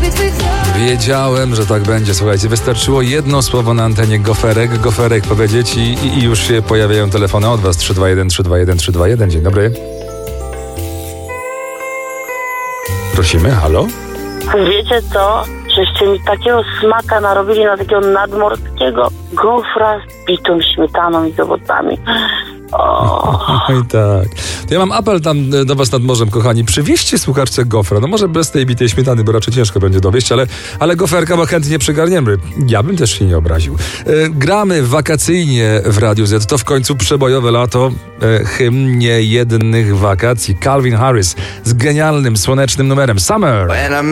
Wiedziałem, że tak będzie. Słuchajcie, wystarczyło jedno słowo na antenie goferek powiedzieć i już się pojawiają telefony od was. 321 321 321. Dzień dobry. Prosimy, halo? Wiecie co? Żeście mi takiego smaka narobili na takiego nadmorskiego gofra z bitą śmietaną i z owocami. Oj tak. To ja mam apel tam do was nad morzem, kochani. Przywieźcie słuchaczce gofra. No może bez tej bitej śmietany, bo raczej ciężko będzie dowieść, ale goferka bo chętnie przygarniemy. Ja bym też się nie obraził. Gramy wakacyjnie w Radiu Z. To w końcu przebojowe lato. Hymn niejednych wakacji. Calvin Harris z genialnym, słonecznym numerem Summer.